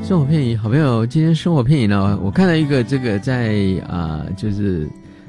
生活片语，好朋友，今天生活片语呢，我看到一个这个在就是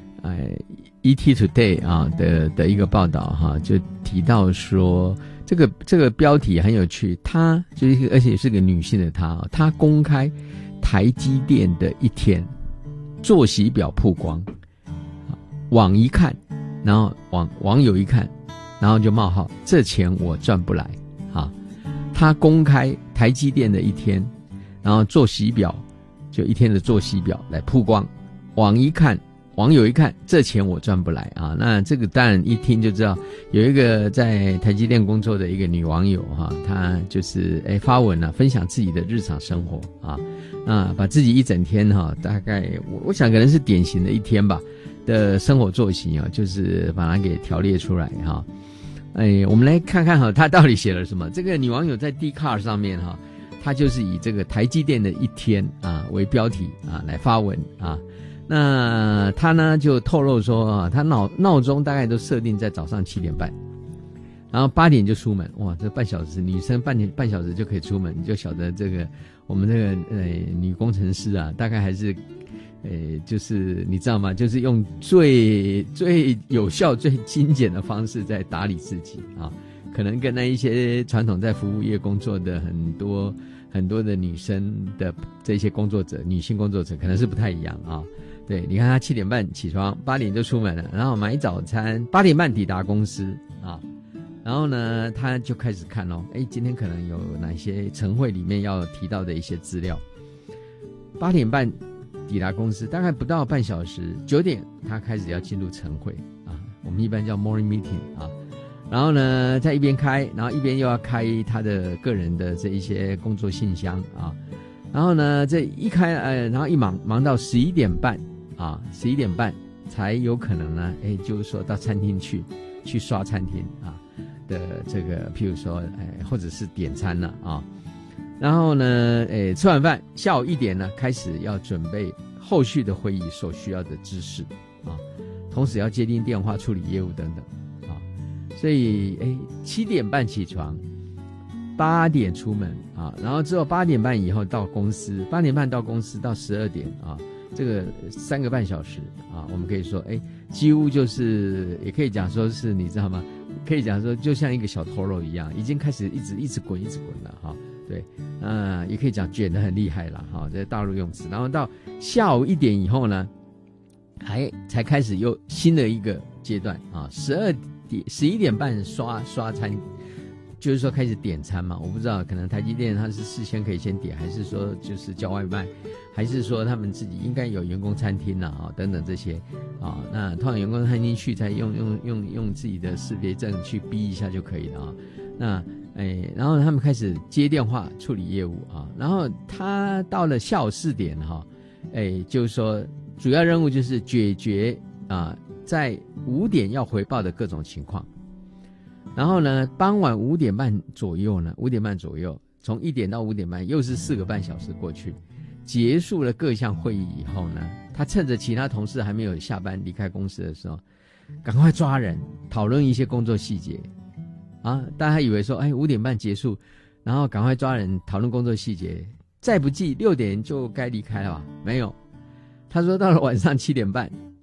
ET Today 的一个报道哈，就提到说这个标题很有趣，她就是而且是个女性的她公开台积电的一天作息表曝光，网一看，然后网友一看，然后就冒号，这钱我赚不来啊！她公开台积电的一天。然后作息表，就一天的作息表来曝光，网友一看，这钱我赚不来啊！那这个当然一听就知道，有一个在台积电工作的一个女网友哈，她就是发文啊，分享自己的日常生活啊，把自己一整天哈，大概我想可能是典型的一天吧的生活作息啊，就是把它给条列出来哈。我们来看看哈，她到底写了什么？这个女网友在 Dcard 上面哈。他就是以这个台积电的一天为标题来发文啊，那他呢就透露说他闹钟大概都设定在早上7点半，然后8点就出门，哇，这半小时女生半小时就可以出门，你就晓得这个我们这个女工程师大概还是就是你知道吗？就是用最有效、最精简的方式在打理自己啊，可能跟那一些传统在服务业工作的很多的女生的这些工作者，女性工作者可能是不太一样啊。对，你看她7点半起床，8点就出门了，然后买早餐，8点半抵达公司啊。然后呢，她就开始看今天可能有哪些晨会里面要提到的一些资料。8点半抵达公司，大概不到半小时，9点她开始要进入晨会啊，我们一般叫 morning meeting 啊。然后呢，在一边开，然后一边又要开他的个人的这一些工作信箱啊。然后呢，这一开然后一忙到11点半啊，11点半才有可能呢，就是说到餐厅去刷餐厅的这个，譬如说或者是点餐了啊。然后呢，吃完饭，下午1点呢开始要准备后续的会议所需要的知识啊，同时要接听电话、处理业务等等。所以7点半起床，8点出门啊，然后之后8点半以后到公司，8点半到公司到12点啊，这个3个半小时啊，我们可以说几乎就是也可以讲说是你知道吗？可以讲说就像一个小头肉一样，已经开始一直滚了哈。对，也可以讲卷得很厉害了哈，这是大陆用词。然后到下午1点以后呢，才开始又新的一个阶段啊，11点半刷餐，就是说开始点餐嘛。我不知道，可能台积电它是事先可以先点，还是说就是叫外卖，还是说他们自己应该有员工餐厅等等这些啊。那通常员工餐厅去才用自己的识别证去逼一下就可以了啊。那然后他们开始接电话处理业务啊。然后他到了下午4点就是说主要任务就是解决在5点要回报的各种情况。然后呢，傍晚5点半左右，从1点到5点半，又是4个半小时过去，结束了各项会议以后呢，他趁着其他同事还没有下班离开公司的时候，赶快抓人讨论一些工作细节啊。大家以为说5点半结束，然后赶快抓人讨论工作细节，再不济6点就该离开了吧？没有，他说到了晚上7点半